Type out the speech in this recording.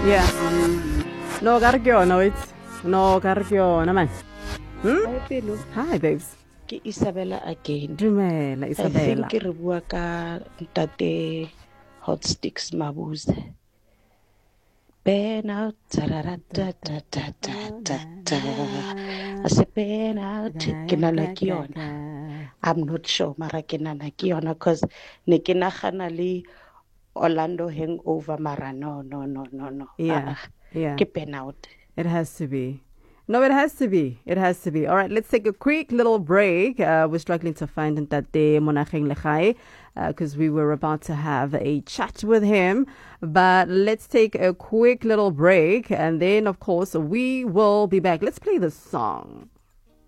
Yeah. No, Gargyo, no, it's no Gargyo, naman. Hi, Pelo. Hi, babes. Ke Isabella again. Dumela, I Isabella. think re bua ka Ntate Hot Sticks Mabuse. Burn out, I say burn out, ke nana ke yona. I'm not sure, mara ke nana ke yona, cause ne ke nagana le Orlando Hangover, mara no. Yeah, yeah. Ke burn out. It has to be. No, it has to be. It has to be. All right, let's take a quick little break. We're struggling to find Ntate Monacheng Lechai because we were about to have a chat with him. But let's take a quick little break. And then, of course, we will be back. Let's play this song.